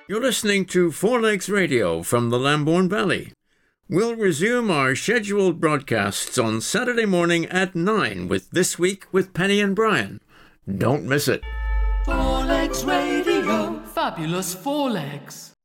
You're listening to Four Legs Radio from the Lambourne Valley. We'll resume our scheduled broadcasts on Saturday morning at 9 with This Week with Penny and Brian. Don't miss it. Four Legs Radio. Fabulous Four Legs.